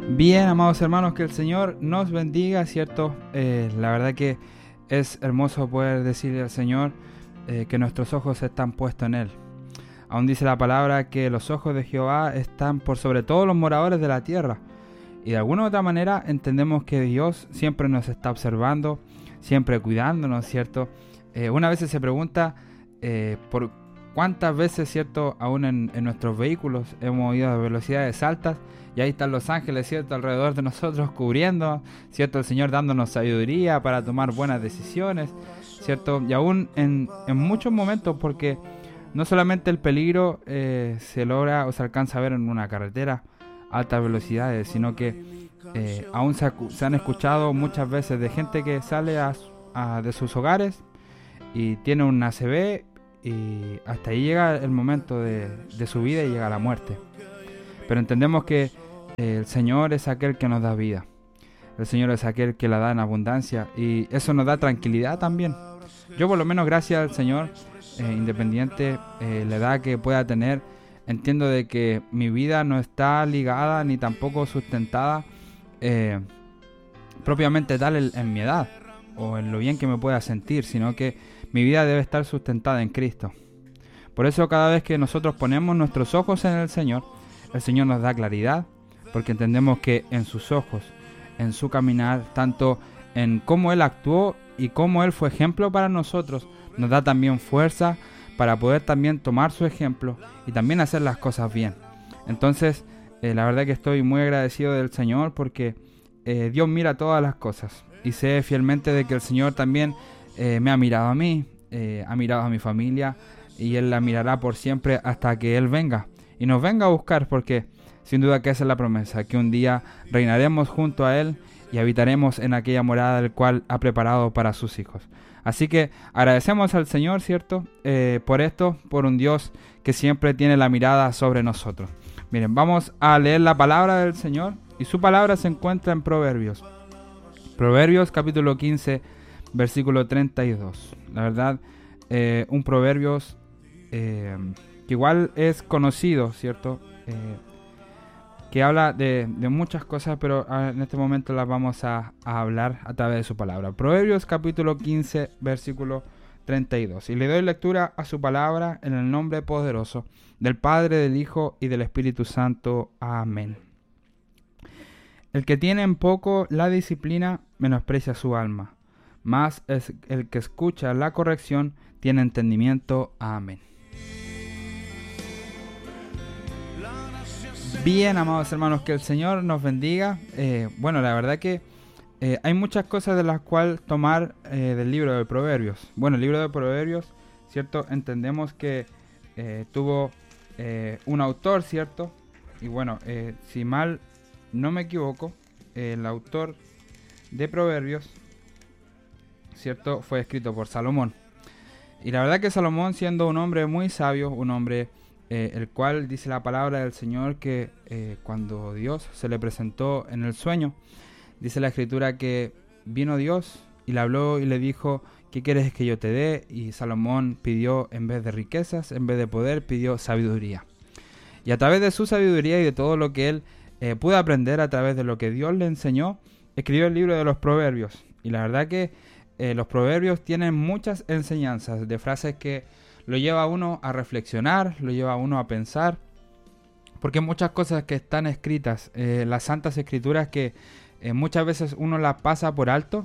Bien, amados hermanos, que el Señor nos bendiga, ¿cierto? La verdad que es hermoso poder decirle al Señor que nuestros ojos están puestos en Él. Aún dice la palabra que los ojos de Jehová están por sobre todos los moradores de la tierra. Y de alguna u otra manera entendemos que Dios siempre nos está observando, siempre cuidándonos, ¿cierto? Una vez se pregunta por cuántas veces, ¿cierto? Aún en nuestros vehículos hemos ido a velocidades altas y ahí están los ángeles, ¿cierto? Alrededor de nosotros cubriendo, ¿cierto? El Señor dándonos sabiduría para tomar buenas decisiones, ¿cierto? Y aún en muchos momentos, porque no solamente el peligro se logra o se alcanza a ver en una carretera a altas velocidades, sino que aún se han escuchado muchas veces de gente que sale de sus hogares y tiene un ACV y hasta ahí llega el momento de su vida y llega la muerte. Pero entendemos que el Señor es aquel que nos da vida. El Señor es aquel que la da en abundancia y eso nos da tranquilidad también. Yo por lo menos gracias al Señor, independiente la edad que pueda tener, entiendo de que mi vida no está ligada ni tampoco sustentada propiamente tal en mi edad o en lo bien que me pueda sentir, sino que mi vida debe estar sustentada en Cristo. Por eso cada vez que nosotros ponemos nuestros ojos en el Señor nos da claridad, porque entendemos que en sus ojos, en su caminar, tanto en cómo Él actuó y cómo Él fue ejemplo para nosotros, nos da también fuerza para poder también tomar su ejemplo y también hacer las cosas bien. Entonces, la verdad que estoy muy agradecido del Señor porque Dios mira todas las cosas y sé fielmente de que el Señor también me ha mirado a mí, ha mirado a mi familia y Él la mirará por siempre hasta que Él venga y nos venga a buscar, porque sin duda que esa es la promesa, que un día reinaremos junto a Él y habitaremos en aquella morada del cual ha preparado para sus hijos. Así que agradecemos al Señor, ¿cierto? Por esto, por un Dios que siempre tiene la mirada sobre nosotros. Miren, vamos a leer la palabra del Señor y su palabra se encuentra en Proverbios. Proverbios capítulo 15, versículo 32. La verdad, un Proverbios que igual es conocido, ¿cierto? Que habla de muchas cosas, pero en este momento las vamos a hablar a través de su palabra. Proverbios capítulo 15, versículo 32. Y le doy lectura a su palabra en el nombre poderoso del Padre, del Hijo y del Espíritu Santo. Amén. El que tiene en poco la disciplina menosprecia su alma, mas es el que escucha la corrección tiene entendimiento. Amén. Bien, amados hermanos, que el Señor nos bendiga. Bueno, la verdad que hay muchas cosas de las cuales tomar del libro de Proverbios. Bueno, el libro de Proverbios, ¿cierto? Entendemos que tuvo un autor, ¿cierto? Y bueno, si mal no me equivoco, el autor de Proverbios, ¿cierto? Fue escrito por Salomón. Y la verdad que Salomón, siendo un hombre muy sabio, un hombre el cual dice la palabra del Señor que cuando Dios se le presentó en el sueño, dice la escritura que vino Dios y le habló y le dijo: ¿qué quieres que yo te dé? Y Salomón pidió, en vez de riquezas, en vez de poder, pidió sabiduría. Y a través de su sabiduría y de todo lo que él pudo aprender a través de lo que Dios le enseñó, escribió el libro de los Proverbios. Y la verdad que los Proverbios tienen muchas enseñanzas de frases que lo lleva a uno a reflexionar, lo lleva a uno a pensar, porque muchas cosas que están escritas, las santas escrituras, que muchas veces uno las pasa por alto,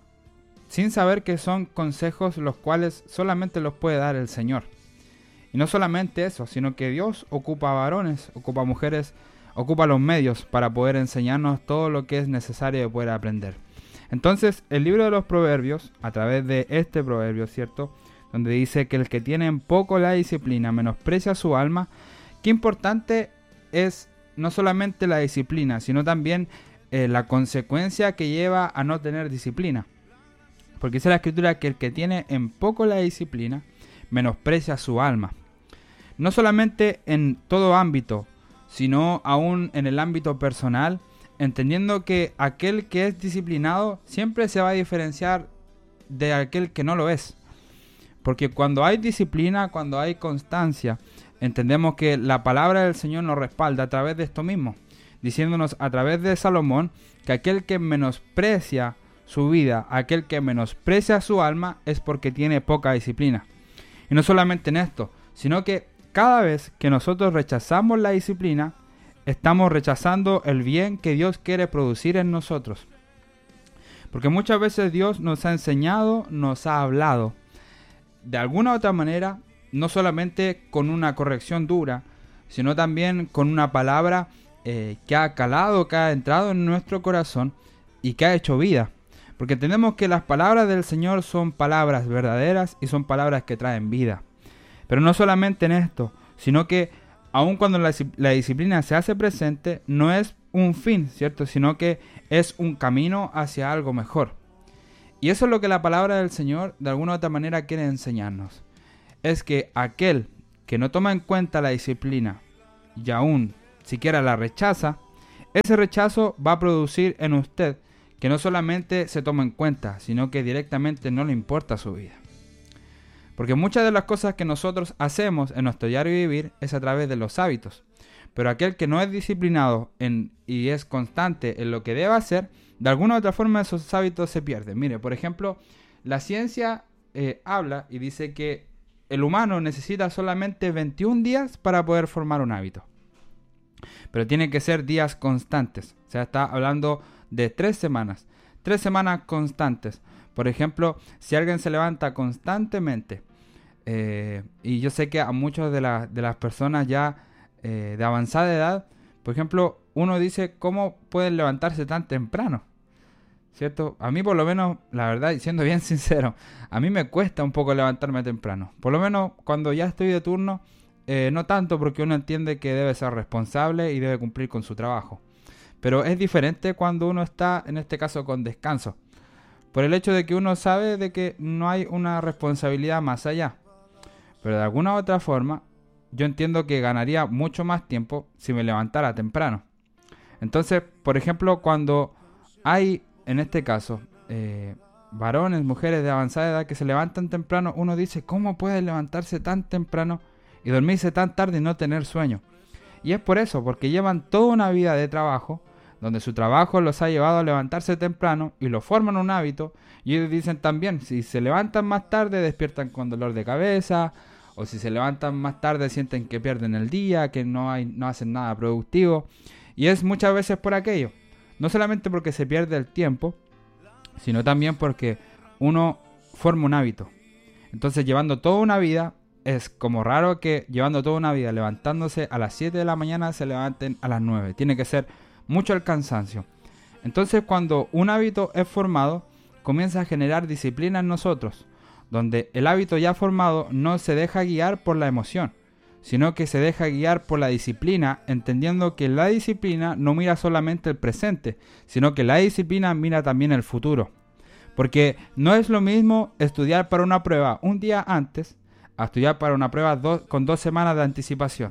sin saber que son consejos los cuales solamente los puede dar el Señor. Y no solamente eso, sino que Dios ocupa varones, ocupa mujeres, ocupa los medios para poder enseñarnos todo lo que es necesario de poder aprender. Entonces, el libro de los Proverbios, a través de este proverbio, ¿cierto?, donde dice que el que tiene en poco la disciplina menosprecia su alma. Qué importante es no solamente la disciplina, sino también la consecuencia que lleva a no tener disciplina. Porque dice la escritura que el que tiene en poco la disciplina menosprecia su alma. No solamente en todo ámbito, sino aún en el ámbito personal, entendiendo que aquel que es disciplinado siempre se va a diferenciar de aquel que no lo es. Porque cuando hay disciplina, cuando hay constancia, entendemos que la palabra del Señor nos respalda a través de esto mismo. diciéndonos a través de Salomón que aquel que menosprecia su vida, aquel que menosprecia su alma, es porque tiene poca disciplina. Y no solamente en esto, sino que cada vez que nosotros rechazamos la disciplina, estamos rechazando el bien que Dios quiere producir en nosotros. Porque muchas veces Dios nos ha enseñado, nos ha hablado, de alguna u otra manera, no solamente con una corrección dura, sino también con una palabra que ha calado, que ha entrado en nuestro corazón y que ha hecho vida. Porque entendemos que las palabras del Señor son palabras verdaderas y son palabras que traen vida. Pero no solamente en esto, sino que aun cuando la disciplina se hace presente, no es un fin, ¿cierto? Sino que es un camino hacia algo mejor. Y eso es lo que la palabra del Señor de alguna u otra manera quiere enseñarnos. Es que aquel que no toma en cuenta la disciplina y aún siquiera la rechaza, ese rechazo va a producir en usted que no solamente se toma en cuenta, sino que directamente no le importa su vida. Porque muchas de las cosas que nosotros hacemos en nuestro diario vivir es a través de los hábitos. Pero aquel que no es disciplinado y es constante en lo que debe hacer, de alguna u otra forma esos hábitos se pierden. Mire, por ejemplo, la ciencia habla y dice que el humano necesita solamente 21 días para poder formar un hábito. Pero tiene que ser días constantes. O sea, está hablando de 3 semanas. 3 semanas constantes. Por ejemplo, si alguien se levanta constantemente, y yo sé que a muchas de las personas ya de avanzada edad, por ejemplo, uno dice, ¿cómo pueden levantarse tan temprano? ¿Cierto? A mí por lo menos, la verdad, y siendo bien sincero, a mí me cuesta un poco levantarme temprano. Por lo menos cuando ya estoy de turno, no tanto, porque uno entiende que debe ser responsable y debe cumplir con su trabajo. Pero es diferente cuando uno está, en este caso, con descanso. Por el hecho de que uno sabe de que no hay una responsabilidad más allá. Pero de alguna u otra forma, yo entiendo que ganaría mucho más tiempo si me levantara temprano. Entonces, por ejemplo, cuando hay, en este caso, varones, mujeres de avanzada edad que se levantan temprano, uno dice, ¿cómo puede levantarse tan temprano y dormirse tan tarde y no tener sueño? Y es por eso, porque llevan toda una vida de trabajo, donde su trabajo los ha llevado a levantarse temprano y lo forman un hábito, y ellos dicen también, si se levantan más tarde despiertan con dolor de cabeza, o si se levantan más tarde sienten que pierden el día, que no hacen nada productivo, y es muchas veces por aquello, no solamente porque se pierde el tiempo, sino también porque uno forma un hábito. Entonces, llevando toda una vida, es como raro que llevando toda una vida levantándose a las 7 de la mañana se levanten a las 9. Tiene que ser mucho el cansancio. Entonces, cuando un hábito es formado, comienza a generar disciplina en nosotros, donde el hábito ya formado no se deja guiar por la emoción, sino que se deja guiar por la disciplina, entendiendo que la disciplina no mira solamente el presente, sino que la disciplina mira también el futuro. Porque no es lo mismo estudiar para una prueba un día antes a estudiar para una prueba con 2 semanas de anticipación.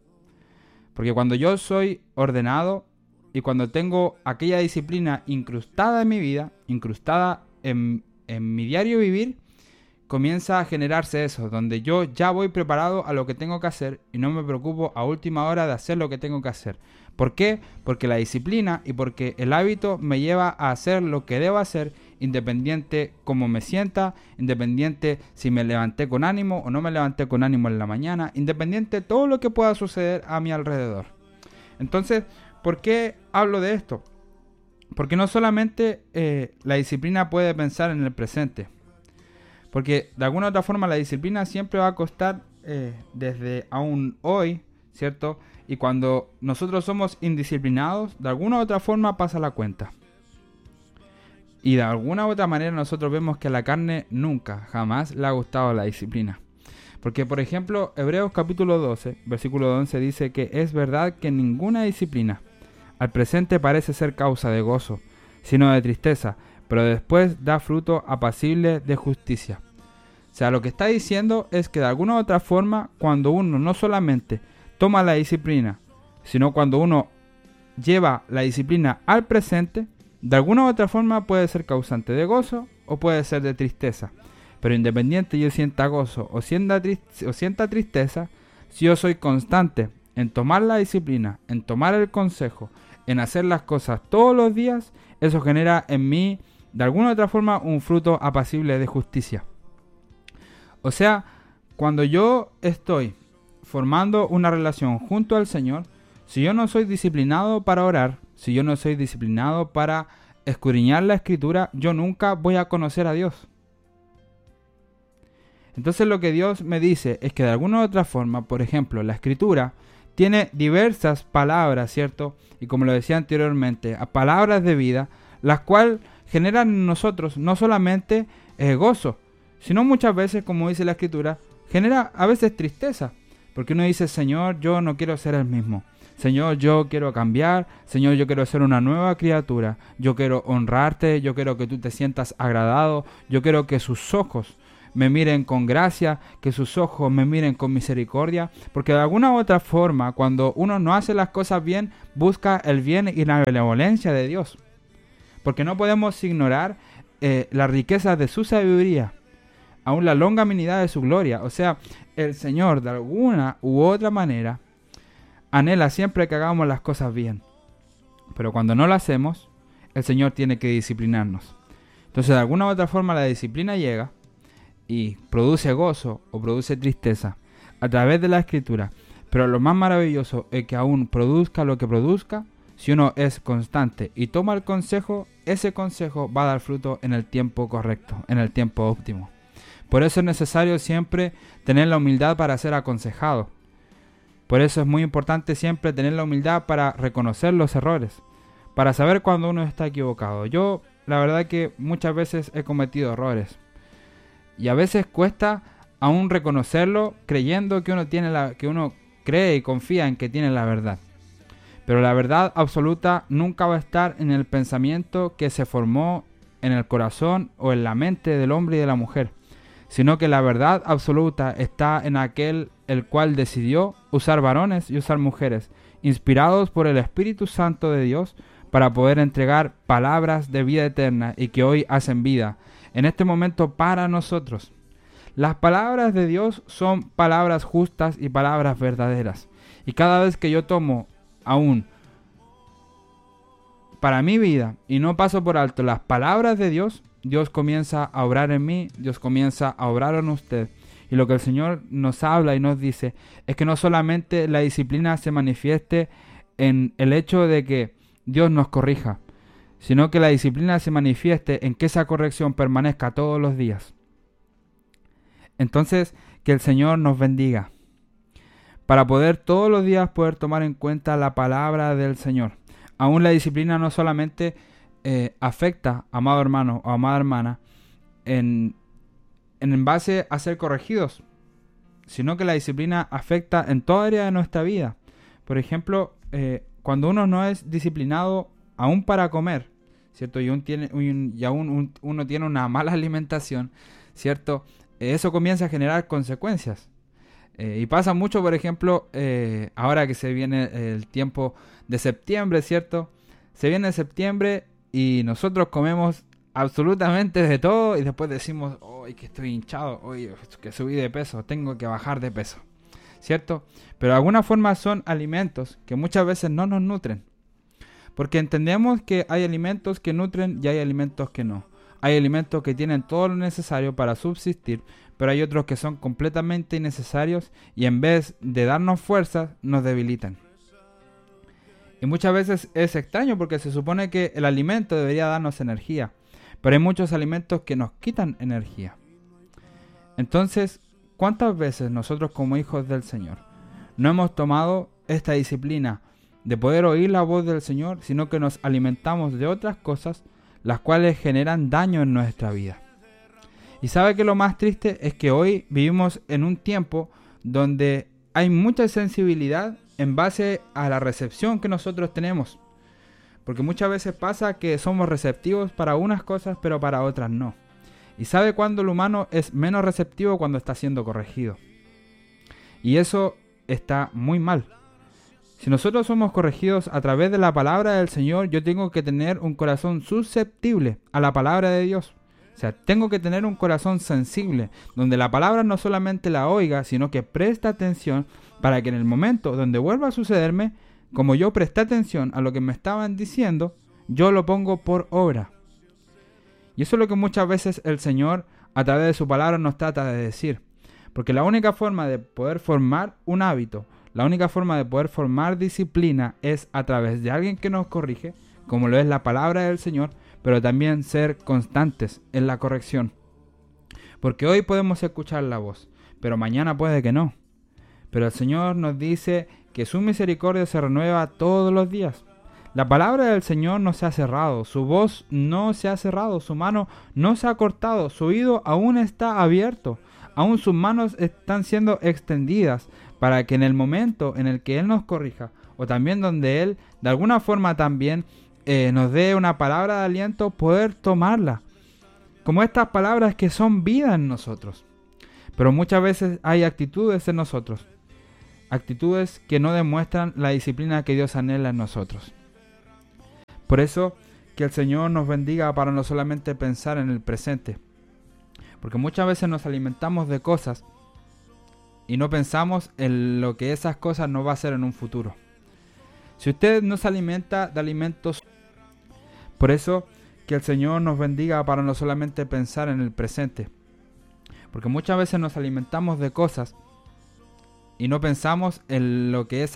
Porque cuando yo soy ordenado y cuando tengo aquella disciplina incrustada en mi vida, incrustada en mi diario vivir, comienza a generarse eso, donde yo ya voy preparado a lo que tengo que hacer y no me preocupo a última hora de hacer lo que tengo que hacer. ¿Por qué? Porque la disciplina y porque el hábito me lleva a hacer lo que debo hacer, independiente cómo me sienta, independiente si me levanté con ánimo o no me levanté con ánimo en la mañana, independiente de todo lo que pueda suceder a mi alrededor. Entonces, ¿por qué hablo de esto? Porque no solamente la disciplina puede pensar en el presente, porque de alguna u otra forma la disciplina siempre va a costar desde aún hoy, ¿cierto? Y cuando nosotros somos indisciplinados, de alguna u otra forma pasa la cuenta. Y de alguna u otra manera nosotros vemos que a la carne nunca, jamás le ha gustado la disciplina. Porque, por ejemplo, Hebreos capítulo 12, versículo 11 dice que es verdad que ninguna disciplina al presente parece ser causa de gozo, sino de tristeza, pero después da fruto apacible de justicia. O sea, lo que está diciendo es que de alguna u otra forma, cuando uno no solamente toma la disciplina, sino cuando uno lleva la disciplina al presente, de alguna u otra forma puede ser causante de gozo o puede ser de tristeza. Pero independiente yo sienta gozo o sienta tristeza, si yo soy constante en tomar la disciplina, en tomar el consejo, en hacer las cosas todos los días, eso genera en mí, de alguna u otra forma, un fruto apacible de justicia. O sea, cuando yo estoy formando una relación junto al Señor, si yo no soy disciplinado para orar, si yo no soy disciplinado para escudriñar la Escritura, yo nunca voy a conocer a Dios. Entonces lo que Dios me dice es que de alguna u otra forma, por ejemplo, la Escritura tiene diversas palabras, ¿cierto? Y como lo decía anteriormente, a palabras de vida, las cuales generan en nosotros no solamente gozo, sino muchas veces, como dice la Escritura, genera a veces tristeza. Porque uno dice, Señor, yo no quiero ser el mismo. Señor, yo quiero cambiar. Señor, yo quiero ser una nueva criatura. Yo quiero honrarte. Yo quiero que tú te sientas agradado. Yo quiero que sus ojos me miren con gracia, que sus ojos me miren con misericordia. Porque de alguna u otra forma, cuando uno no hace las cosas bien, busca el bien y la benevolencia de Dios. Porque no podemos ignorar la riqueza de su sabiduría, aún la longanimidad de su gloria. O sea, el Señor de alguna u otra manera anhela siempre que hagamos las cosas bien. Pero cuando no lo hacemos, el Señor tiene que disciplinarnos. Entonces, de alguna u otra forma, la disciplina llega y produce gozo o produce tristeza a través de la Escritura. Pero lo más maravilloso es que aún produzca lo que produzca, si uno es constante y toma el consejo, ese consejo va a dar fruto en el tiempo correcto, en el tiempo óptimo. Por eso es necesario siempre tener la humildad para ser aconsejado. Por eso es muy importante siempre tener la humildad para reconocer los errores, para saber cuando uno está equivocado. Yo, la verdad que muchas veces he cometido errores. Y a veces cuesta aún reconocerlo creyendo que uno cree y confía en que tiene la verdad. Pero la verdad absoluta nunca va a estar en el pensamiento que se formó en el corazón o en la mente del hombre y de la mujer, sino que la verdad absoluta está en aquel el cual decidió usar varones y usar mujeres, inspirados por el Espíritu Santo de Dios, para poder entregar palabras de vida eterna y que hoy hacen vida en este momento para nosotros. Las palabras de Dios son palabras justas y palabras verdaderas. Y cada vez que yo tomo aún para mi vida y no paso por alto las palabras de Dios, Dios comienza a obrar en mí, Dios comienza a obrar en usted. Y lo que el Señor nos habla y nos dice es que no solamente la disciplina se manifieste en el hecho de que Dios nos corrija, sino que la disciplina se manifieste en que esa corrección permanezca todos los días. Entonces, que el Señor nos bendiga para poder todos los días poder tomar en cuenta la palabra del Señor. Aún la disciplina no solamente afecta, amado hermano o amada hermana, en base a ser corregidos, sino que la disciplina afecta en toda área de nuestra vida. Por ejemplo, cuando uno no es disciplinado aún para comer, ¿cierto? Y uno tiene una mala alimentación, ¿cierto? Eso comienza a generar consecuencias. Y pasa mucho, por ejemplo, ahora que se viene el tiempo de septiembre, ¿cierto? Se viene septiembre y nosotros comemos absolutamente de todo y después decimos, hoy que estoy hinchado, hoy que subí de peso, tengo que bajar de peso, ¿cierto? Pero de alguna forma son alimentos que muchas veces no nos nutren. Porque entendemos que hay alimentos que nutren y hay alimentos que no. Hay alimentos que tienen todo lo necesario para subsistir, pero hay otros que son completamente innecesarios y en vez de darnos fuerzas, nos debilitan. Y muchas veces es extraño porque se supone que el alimento debería darnos energía, pero hay muchos alimentos que nos quitan energía. Entonces, ¿cuántas veces nosotros como hijos del Señor no hemos tomado esta disciplina de poder oír la voz del Señor, sino que nos alimentamos de otras cosas, las cuales generan daño en nuestra vida? Y sabe que lo más triste es que hoy vivimos en un tiempo donde hay mucha sensibilidad en base a la recepción que nosotros tenemos. Porque muchas veces pasa que somos receptivos para unas cosas, pero para otras no. Y sabe cuándo el humano es menos receptivo, cuando está siendo corregido. Y eso está muy mal. Si nosotros somos corregidos a través de la palabra del Señor, yo tengo que tener un corazón susceptible a la palabra de Dios. O sea, tengo que tener un corazón sensible, donde la palabra no solamente la oiga, sino que presta atención para que en el momento donde vuelva a sucederme, como yo presté atención a lo que me estaban diciendo, yo lo pongo por obra. Y eso es lo que muchas veces el Señor a través de su palabra nos trata de decir. Porque la única forma de poder formar un hábito, la única forma de poder formar disciplina es a través de alguien que nos corrige, como lo es la palabra del Señor, pero también ser constantes en la corrección. Porque hoy podemos escuchar la voz, pero mañana puede que no. Pero el Señor nos dice que su misericordia se renueva todos los días. La palabra del Señor no se ha cerrado, su voz no se ha cerrado, su mano no se ha cortado, su oído aún está abierto, aún sus manos están siendo extendidas para que en el momento en el que Él nos corrija, o también donde Él de alguna forma también nos dé una palabra de aliento, poder tomarla. Como estas palabras que son vida en nosotros. Pero muchas veces hay actitudes en nosotros, actitudes que no demuestran la disciplina que Dios anhela en nosotros. Por eso que el Señor nos bendiga para no solamente pensar en el presente, porque muchas veces nos alimentamos de cosas y no pensamos en lo que esas cosas nos va a hacer en un futuro. Si usted no se alimenta de alimentos, por eso que el Señor nos bendiga para no solamente pensar en el presente, porque muchas veces nos alimentamos de cosas y no pensamos en lo que esas